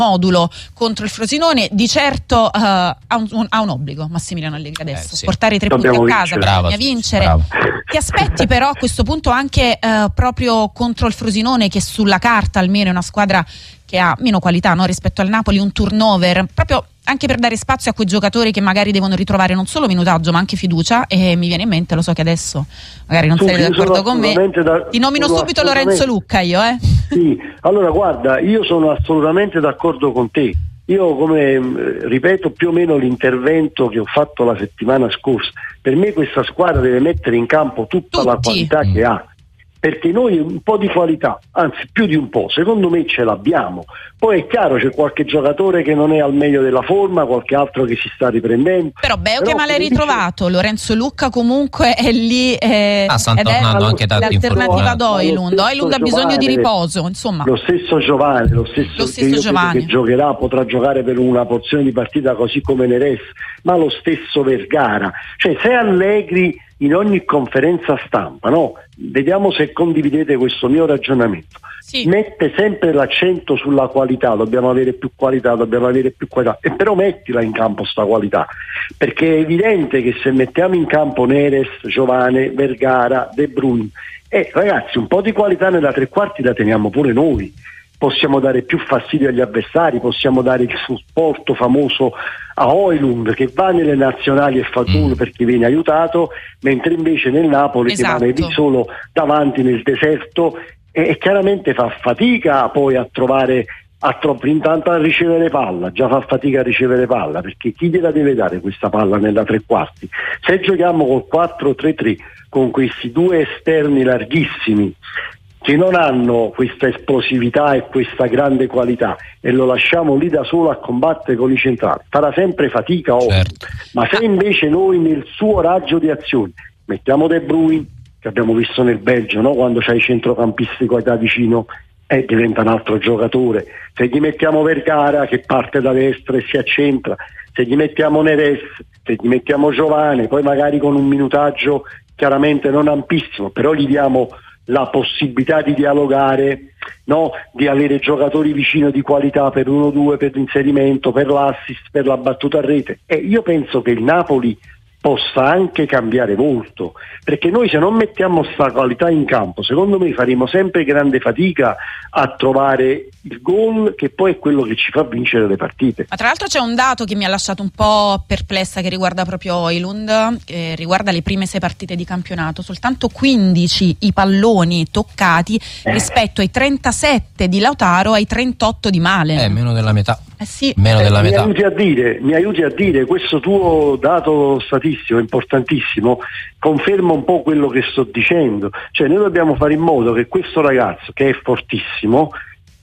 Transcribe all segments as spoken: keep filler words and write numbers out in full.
modulo contro il Frosinone. Di certo uh, ha, un, ha un obbligo Massimiliano Allegri adesso, eh, sì. portare i tre punti a casa, bisogna vincere. Bravo. Ti aspetti però a questo punto anche uh, proprio contro il Frosinone, che sulla carta almeno è una squadra che ha meno qualità, no? Rispetto al Napoli, un turnover, proprio anche per dare spazio a quei giocatori che magari devono ritrovare non solo minutaggio ma anche fiducia. E mi viene in mente, lo so che adesso magari non sei d'accordo con me, da, ti nomino subito Lorenzo Lucca io eh sì, allora guarda, io sono assolutamente d'accordo con te. Io, come ripeto più o meno l'intervento che ho fatto la settimana scorsa, per me questa squadra deve mettere in campo tutta Tutti. la qualità mm. che ha, perché noi un po' di qualità, anzi più di un po', secondo me ce l'abbiamo. Poi è chiaro, c'è qualche giocatore che non è al meglio della forma, qualche altro che si sta riprendendo. Però Beo che male ritrovato, dice... Lorenzo Lucca comunque è lì eh, ah, stanno tornando anche tanti l'alternativa ad Oilund. Oilund ha bisogno di riposo, insomma. Lo stesso Giovane, lo stesso, lo stesso che Giovane. che giocherà, potrà giocare per una porzione di partita così come Neres, ma lo stesso Vergara. Cioè se Allegri in ogni conferenza stampa, no? Vediamo se condividete questo mio ragionamento. Sì. Mette sempre l'accento sulla qualità, dobbiamo avere più qualità, dobbiamo avere più qualità, e però mettila in campo sta qualità, perché è evidente che se mettiamo in campo Neres, Giovane, Vergara, De Bruyne, eh, ragazzi, un po' di qualità nella tre quarti la teniamo pure noi. Possiamo dare più fastidio agli avversari, possiamo dare il supporto famoso a Oilund che va nelle nazionali e fa due mm. perché viene aiutato, mentre invece nel Napoli esatto. rimane lì solo davanti nel deserto e, e chiaramente fa fatica poi a trovare, a tro- intanto a ricevere palla, già fa fatica a ricevere palla, perché chi gliela deve dare questa palla nella tre quarti? Se giochiamo col quattro tre tre con questi due esterni larghissimi che non hanno questa esplosività e questa grande qualità e lo lasciamo lì da solo a combattere con i centrali, farà sempre fatica oh. certo. Ma se invece noi nel suo raggio di azione mettiamo De Bruyne, che abbiamo visto nel Belgio, no? Quando c'hai i centrocampisti qua da vicino eh, diventa un altro giocatore. Se gli mettiamo Vergara che parte da destra e si accentra, se gli mettiamo Neres, se gli mettiamo Giovane, poi magari con un minutaggio chiaramente non ampissimo, però gli diamo la possibilità di dialogare, no? Di avere giocatori vicino di qualità per uno due, per l'inserimento, per l'assist, per la battuta a rete. E io penso che il Napoli possa anche cambiare molto, perché noi se non mettiamo sta qualità in campo, secondo me faremo sempre grande fatica a trovare il gol, che poi è quello che ci fa vincere le partite. Ma tra l'altro c'è un dato che mi ha lasciato un po' perplessa, che riguarda proprio Oilund, che riguarda le prime sei partite di campionato, soltanto quindici i palloni toccati eh. rispetto ai trentasette di Lautaro, ai trentotto di Malen. Eh, meno della metà. Eh sì. Meno eh, della mi metà. Aiuti a dire, mi aiuti a dire, questo tuo dato statistico importantissimo conferma un po' quello che sto dicendo. Cioè noi dobbiamo fare in modo che questo ragazzo, che è fortissimo,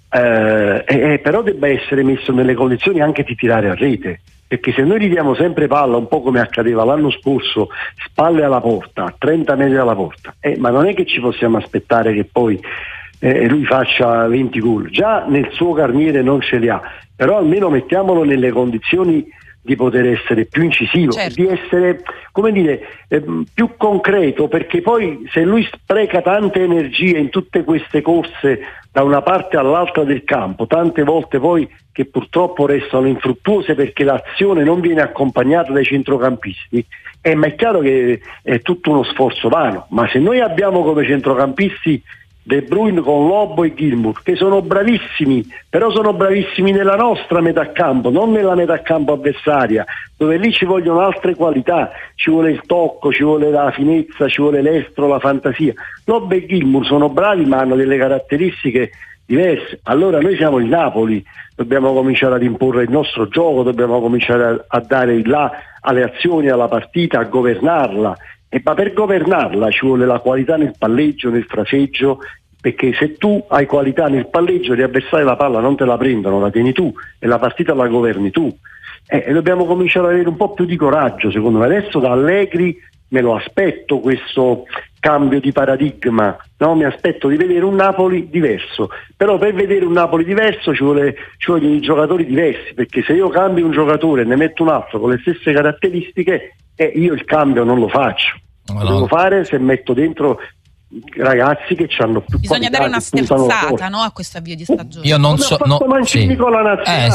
eh, eh, però debba essere messo nelle condizioni anche di tirare a rete, perché se noi gli diamo sempre palla, un po' come accadeva l'anno scorso, spalle alla porta, a trenta metri dalla porta, eh, ma non è che ci possiamo aspettare che poi eh, lui faccia venti gol, già nel suo carniere non ce li ha, però almeno mettiamolo nelle condizioni di poter essere più incisivo, certo. di essere, come dire, eh, più concreto, perché poi se lui spreca tante energie in tutte queste corse da una parte all'altra del campo, tante volte poi che purtroppo restano infruttuose perché l'azione non viene accompagnata dai centrocampisti, eh, ma è chiaro che è tutto uno sforzo vano. Ma se noi abbiamo come centrocampisti De Bruyne con Lobo e Gilmour, che sono bravissimi, però sono bravissimi nella nostra metà campo, non nella metà campo avversaria, dove lì ci vogliono altre qualità, ci vuole il tocco, ci vuole la finezza, ci vuole l'estro, la fantasia. Lobo e Gilmour sono bravi ma hanno delle caratteristiche diverse. Allora noi siamo il Napoli, dobbiamo cominciare ad imporre il nostro gioco, dobbiamo cominciare a, a dare il là alle azioni, alla partita, a governarla. E ma per governarla ci vuole la qualità nel palleggio, nel fraseggio, perché se tu hai qualità nel palleggio gli avversari la palla non te la prendono, la tieni tu e la partita la governi tu. Eh, e dobbiamo cominciare ad avere un po' più di coraggio, secondo me. Adesso da Allegri me lo aspetto questo cambio di paradigma, no? Mi aspetto di vedere un Napoli diverso, però per vedere un Napoli diverso ci, vuole, ci vogliono i giocatori diversi, perché se io cambio un giocatore e ne metto un altro con le stesse caratteristiche, eh, io il cambio non lo faccio. Lo devo fare se metto dentro ragazzi che ci hanno più bisogna qualità, dare una sterzata, no, a questo avvio di stagione. Io non so, no, Mancini sì. con la nazionale. Eh